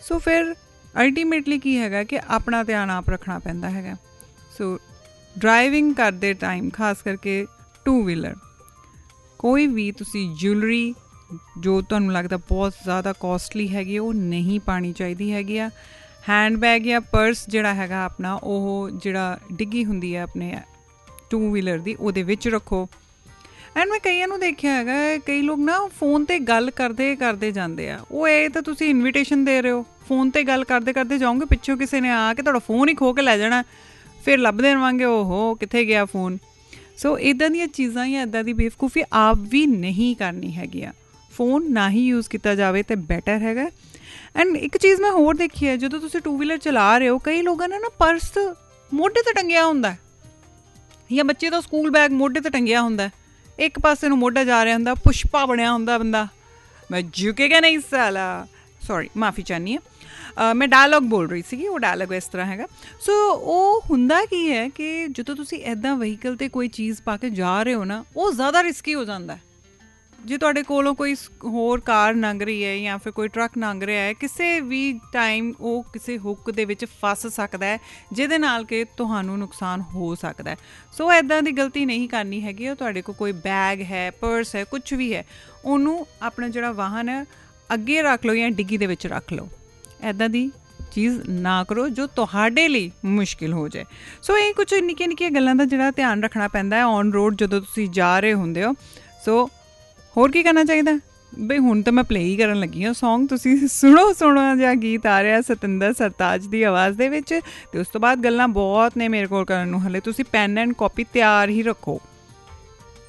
ਸੋ ਫਿਰ ਅਲਟੀਮੇਟਲੀ ਕੀ ਹੈਗਾ ਕਿ ਆਪਣਾ ਧਿਆਨ ਆਪ ਰੱਖਣਾ ਪੈਂਦਾ ਹੈਗਾ। ਸੋ ਡਰਾਈਵਿੰਗ ਕਰਦੇ ਟਾਈਮ ਖਾਸ ਕਰਕੇ 2 ਵੀਲਰ, ਕੋਈ ਵੀ ਤੁਸੀਂ ਜਿਊਲਰੀ ਜੋ ਤੁਹਾਨੂੰ ਲੱਗਦਾ ਬਹੁਤ ਜ਼ਿਆਦਾ ਕੋਸਟਲੀ ਹੈਗੀ ਉਹ ਨਹੀਂ ਪਾਉਣੀ ਚਾਹੀਦੀ ਹੈਗੀ ਆ। ਹੈਂਡ ਬੈਗ ਜਾਂ ਪਰਸ ਜਿਹੜਾ ਹੈਗਾ ਆਪਣਾ, ਉਹ ਜਿਹੜਾ ਡਿੱਗੀ ਹੁੰਦੀ ਹੈ ਆਪਣੇ 2 ਵੀਲਰ ਦੀ, ਉਹਦੇ ਵਿੱਚ ਰੱਖੋ। ਐਂਡ ਮੈਂ ਕਈਆਂ ਨੂੰ ਦੇਖਿਆ ਹੈਗਾ, ਕਈ ਲੋਕ ਨਾ ਫੋਨ 'ਤੇ ਗੱਲ ਕਰਦੇ ਕਰਦੇ ਜਾਂਦੇ ਆ। ਉਹ ਇਹ ਤਾਂ ਤੁਸੀਂ ਇਨਵੀਟੇਸ਼ਨ ਦੇ ਰਹੇ ਹੋ, ਫੋਨ 'ਤੇ ਗੱਲ ਕਰਦੇ ਕਰਦੇ ਜਾਓਗੇ, ਪਿੱਛੋਂ ਕਿਸੇ ਨੇ ਆ ਕੇ ਤੁਹਾਡਾ ਫੋਨ ਹੀ ਖੋਹ ਕੇ ਲੈ ਜਾਣਾ, ਫਿਰ ਲੱਭਦੇ ਰਹਾਂਗੇ ਓਹੋ ਕਿੱਥੇ ਗਿਆ ਫੋਨ। ਸੋ ਇੱਦਾਂ ਦੀਆਂ ਚੀਜ਼ਾਂ ਜਾਂ ਇੱਦਾਂ ਦੀ ਬੇਵਕੂਫੀ ਆਪ ਵੀ ਨਹੀਂ ਕਰਨੀ ਹੈਗੀ ਆ। ਫੋਨ ਨਾ ਹੀ ਯੂਜ਼ ਕੀਤਾ ਜਾਵੇ ਤਾਂ ਬੈਟਰ ਹੈਗਾ। ਐਂਡ ਇੱਕ ਚੀਜ਼ ਮੈਂ ਹੋਰ ਦੇਖੀ ਹੈ, ਜਦੋਂ ਤੁਸੀਂ 2 ਵੀਲਰ ਚਲਾ ਰਹੇ ਹੋ, ਕਈ ਲੋਕਾਂ ਨੇ ਨਾ ਪਰਸ ਮੋਢੇ 'ਤੇ ਟੰਗਿਆ ਹੁੰਦਾ, ਜਾਂ ਬੱਚੇ ਦਾ ਸਕੂਲ ਬੈਗ ਮੋਢੇ 'ਤੇ ਟੰਗਿਆ ਹੁੰਦਾ, ਇੱਕ ਪਾਸੇ ਨੂੰ ਮੋਢਾ ਜਾ ਰਿਹਾ ਹੁੰਦਾ, ਪੁਸ਼ਪਾ ਬਣਿਆ ਹੁੰਦਾ ਬੰਦਾ, ਮੈਂ ਝੁਕੇਗਾ ਨਹੀਂ ਸਾਲਾ, ਸੌਰੀ ਮਾਫੀ ਚਾਹੁੰਦੀ ਹਾਂ। ਮੈਂ ਡਾਇਲੋਗ ਬੋਲ ਰਹੀ ਸੀਗੀ, ਉਹ ਡਾਇਲੋਗ ਇਸ ਤਰ੍ਹਾਂ ਹੈਗਾ। ਸੋ ਉਹ ਹੁੰਦਾ ਕੀ ਹੈ ਕਿ ਜਦੋਂ ਤੁਸੀਂ ਇੱਦਾਂ ਵਹੀਕਲ 'ਤੇ ਕੋਈ ਚੀਜ਼ ਪਾ ਕੇ ਜਾ ਰਹੇ ਹੋ ਨਾ, ਉਹ ਜ਼ਿਆਦਾ ਰਿਸਕੀ ਹੋ ਜਾਂਦਾ। ਜੇ ਤੁਹਾਡੇ ਕੋਲੋਂ ਕੋਈ ਹੋਰ ਕਾਰ ਲੰਘ ਰਹੀ ਹੈ ਜਾਂ ਫਿਰ ਕੋਈ ਟਰੱਕ ਲੰਘ ਰਿਹਾ ਹੈ, ਕਿਸੇ ਵੀ ਟਾਈਮ ਉਹ ਕਿਸੇ ਹੁੱਕ ਦੇ ਵਿੱਚ ਫਸ ਸਕਦਾ ਹੈ, ਜਿਹਦੇ ਨਾਲ ਕਿ ਤੁਹਾਨੂੰ ਨੁਕਸਾਨ ਹੋ ਸਕਦਾ। ਸੋ ਇੱਦਾਂ ਦੀ ਗਲਤੀ ਨਹੀਂ ਕਰਨੀ ਹੈਗੀ। ਉਹ ਤੁਹਾਡੇ ਕੋਲ ਕੋਈ ਬੈਗ ਹੈ, ਪਰਸ ਹੈ, ਕੁਛ ਵੀ ਹੈ, ਉਹਨੂੰ ਆਪਣਾ ਜਿਹੜਾ ਵਾਹਨ ਹੈ ਅੱਗੇ ਰੱਖ ਲਓ ਜਾਂ ਡਿੱਗੀ ਦੇ ਵਿੱਚ ਰੱਖ ਲਓ। ਇੱਦਾਂ ਦੀ ਚੀਜ਼ ਨਾ ਕਰੋ ਜੋ ਤੁਹਾਡੇ ਲਈ ਮੁਸ਼ਕਿਲ ਹੋ ਜਾਏ। ਸੋ ਇਹ ਕੁਛ ਨਿੱਕੀਆਂ ਨਿੱਕੀਆਂ ਗੱਲਾਂ ਦਾ ਜਿਹੜਾ ਧਿਆਨ ਰੱਖਣਾ ਪੈਂਦਾ ਹੈ ਔਨ ਰੋਡ ਜਦੋਂ ਤੁਸੀਂ ਜਾ ਰਹੇ ਹੁੰਦੇ ਹੋ। ਸੋ ਹੋਰ ਕੀ ਕਰਨਾ ਚਾਹੀਦਾ ਬਈ, ਹੁਣ ਤਾਂ ਮੈਂ ਪਲੇ ਹੀ ਕਰਨ ਲੱਗੀ ਹਾਂ ਸੌਂਗ, ਤੁਸੀਂ ਸੁਣੋ ਸੋਹਣਾ ਜਿਹਾ ਗੀਤ ਆ ਰਿਹਾ ਸਤਿੰਦਰ ਸਰਤਾਜ ਦੀ ਆਵਾਜ਼ ਦੇ ਵਿੱਚ, ਅਤੇ ਉਸ ਤੋਂ ਬਾਅਦ ਗੱਲਾਂ ਬਹੁਤ ਨੇ ਮੇਰੇ ਕੋਲ ਕਰਨ ਨੂੰ। ਹਾਲੇ ਤੁਸੀਂ ਪੈਨ ਐਂਡ ਕਾਪੀ ਤਿਆਰ ਹੀ ਰੱਖੋ।